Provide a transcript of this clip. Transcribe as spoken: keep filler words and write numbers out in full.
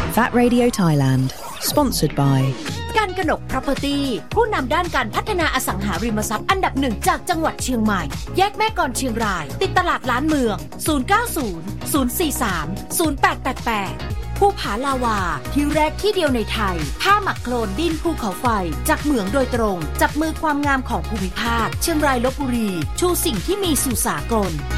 Fat Radio Thailand Sponsored by การกนก Property ผู้นำด้านการพัฒนาอสังหาริมทรัพย์อันดับหนึ่งจากจังหวัดเชียงใหม่แยกแม่กลเชียงรายติดตลาดล้านเมืองศูนย์ เก้า ศูนย์ ศูนย์ สี่ สาม ศูนย์ แปด แปด แปดภูผาลาวาที่แรกที่เดียวในไทยผ้าหมักโคลนดินภูเขาไฟจากเหมืองโดยตรงจับมือความงามของภูมิภาคเชียงรายลพบุรีชูสิ่งที่มีสู่สากล